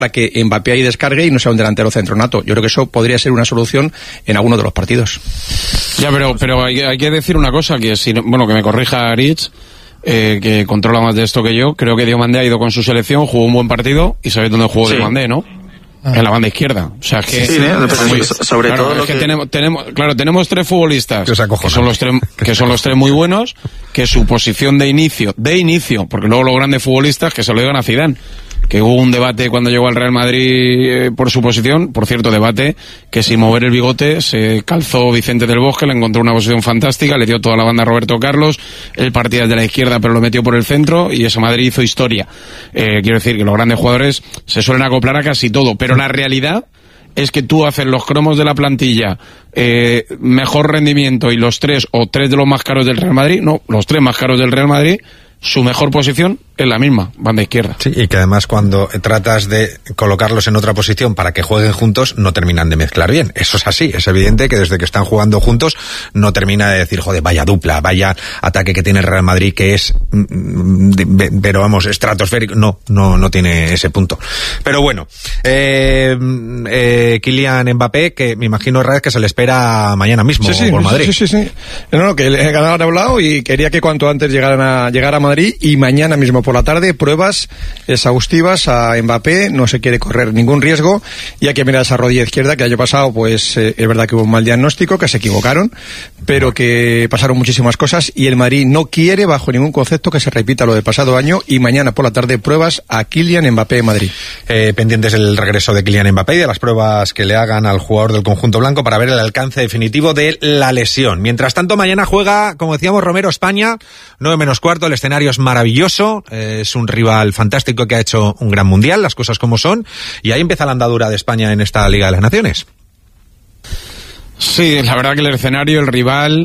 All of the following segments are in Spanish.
para que Mbappé ahí descargue y no sea un delantero centro nato. Yo creo que eso podría ser una solución en alguno de los partidos. Ya, pero hay que decir una cosa, que que me corrija Aritz, que controla más de esto que yo. Creo que Diomandé ha ido con su selección, jugó un buen partido, y ¿sabéis dónde jugó Diomandé, no? En la banda izquierda. O sea, que sobre claro, todo es que tenemos tres futbolistas que son los tres muy buenos, que su posición de inicio, porque luego los grandes futbolistas que se lo digan a Zidane, que hubo un debate cuando llegó al Real Madrid por su posición, por cierto, debate que sin mover el bigote se calzó Vicente del Bosque, le encontró una posición fantástica, le dio toda la banda a Roberto Carlos, él partía desde la izquierda pero lo metió por el centro y ese Madrid hizo historia. Quiero decir que los grandes jugadores se suelen acoplar a casi todo, pero la realidad es que tú haces los cromos de la plantilla, mejor rendimiento, y los tres de los más caros del Real Madrid, los tres más caros del Real Madrid, su mejor posición es la misma, banda izquierda. Sí, y que además cuando tratas de colocarlos en otra posición para que jueguen juntos, no terminan de mezclar bien. Eso es así, es evidente que desde que están jugando juntos no termina de decir, joder, vaya dupla, vaya ataque que tiene el Real Madrid, que es, pero vamos, estratosférico. No tiene ese punto. Pero bueno, Kylian Mbappé, que me imagino, Raez, que se le espera mañana mismo por Madrid. Sí. No, que el ganador ha hablado y quería que cuanto antes llegara a Madrid, y mañana mismo por la tarde pruebas exhaustivas a Mbappé. No se quiere correr ningún riesgo, y hay que mirar esa rodilla izquierda, que el año pasado pues es verdad que hubo un mal diagnóstico, que se equivocaron, pero que pasaron muchísimas cosas, y el Madrid no quiere bajo ningún concepto que se repita lo del pasado año, y mañana por la tarde pruebas a Kylian Mbappé en Madrid. Pendientes del regreso de Kylian Mbappé y de las pruebas que le hagan al jugador del conjunto blanco para ver el alcance definitivo de la lesión. Mientras tanto, mañana juega, como decíamos, Romero, España, 9:15, el escenario es maravilloso, es un rival fantástico que ha hecho un gran mundial, las cosas como son, y ahí empieza la andadura de España en esta Liga de las Naciones. Sí, la verdad que el escenario, el rival,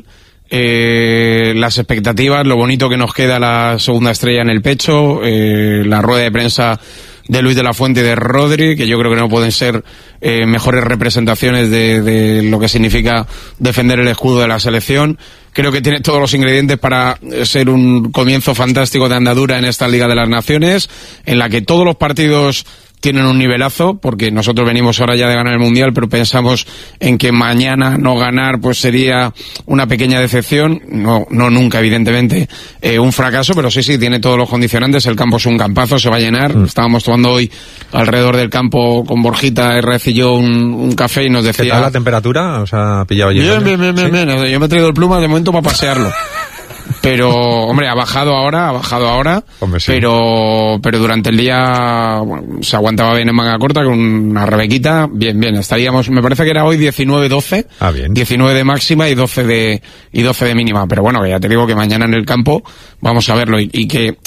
las expectativas, lo bonito que nos queda la segunda estrella en el pecho, la rueda de prensa de Luis de la Fuente y de Rodri, que yo creo que no pueden ser mejores representaciones de lo que significa defender el escudo de la selección. Creo que tiene todos los ingredientes para ser un comienzo fantástico de andadura en esta Liga de las Naciones, en la que todos los partidos tienen un nivelazo, porque nosotros venimos ahora ya de ganar el Mundial, pero pensamos en que mañana no ganar pues sería una pequeña decepción, no nunca evidentemente un fracaso, pero sí tiene todos los condicionantes. El campo es un campazo, se va a llenar. Estábamos tomando hoy alrededor del campo con Borjita, RF y yo un café, y nos decía... ¿Qué tal la temperatura? ¿Os ha pillado bien? Bien. Yo me he traído el pluma de momento para pasearlo. Pero, hombre, ha bajado ahora, hombre, sí. pero durante el día se aguantaba bien en manga corta con una rebequita, bien, estaríamos, me parece que era hoy 19-12, bien. 19 de máxima y 12 de mínima, pero bueno, que ya te digo que mañana en el campo vamos a verlo, y que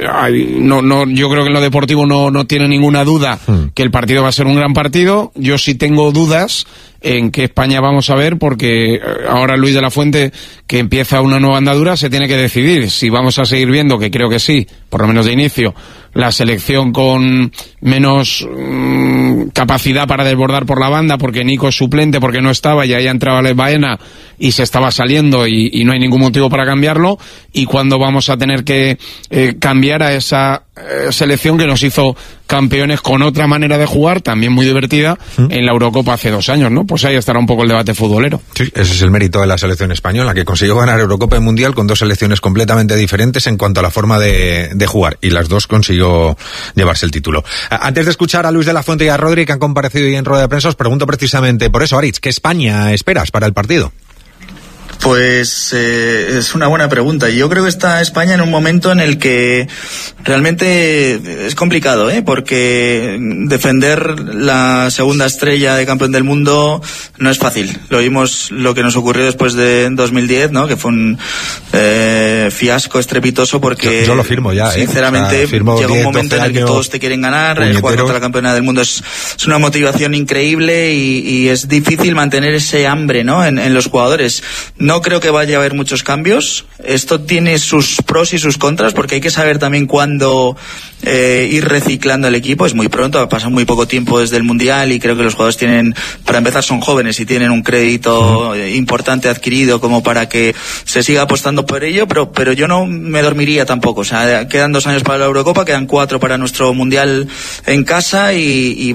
yo creo que en lo deportivo no tiene ninguna duda que el partido va a ser un gran partido. Yo sí tengo dudas en qué España vamos a ver, porque ahora Luis de la Fuente, que empieza una nueva andadura, se tiene que decidir si vamos a seguir viendo, que creo que sí, por lo menos de inicio, la selección con menos capacidad para desbordar por la banda, porque Nico es suplente, porque no estaba, y ahí entraba Alex Baena y se estaba saliendo, y no hay ningún motivo para cambiarlo, y cuando vamos a tener que cambiar a esa selección que nos hizo campeones con otra manera de jugar, también muy divertida, en la Eurocopa hace 2 años, ¿no? Pues ahí estará un poco el debate futbolero. Sí, ese es el mérito de la selección española, que consiguió ganar Eurocopa y Mundial con 2 selecciones completamente diferentes en cuanto a la forma de jugar, y las 2 consiguió llevarse el título. Antes de escuchar a Luis de la Fuente y a Rodri, que han comparecido hoy en rueda de prensa, os pregunto precisamente por eso, Aritz, ¿qué España esperas para el partido? Pues es una buena pregunta. Yo creo que está España en un momento en el que realmente es complicado, porque defender la segunda estrella de campeón del mundo no es fácil. Lo vimos lo que nos ocurrió después de 2010, ¿no? Que fue un fiasco estrepitoso, porque yo lo firmo ya, sinceramente, llega un momento en el que todos te quieren ganar, jugar contra la campeona del mundo es una motivación increíble, y es difícil mantener ese hambre, ¿no? En los jugadores. No No creo que vaya a haber muchos cambios. Esto tiene sus pros y sus contras, porque hay que saber también cuándo ir reciclando el equipo. Es muy pronto, ha pasado muy poco tiempo desde el Mundial y creo que los jugadores tienen, para empezar, son jóvenes y tienen un crédito importante adquirido como para que se siga apostando por ello, pero yo no me dormiría tampoco. O sea, quedan 2 años para la Eurocopa, quedan 4 para nuestro Mundial en casa y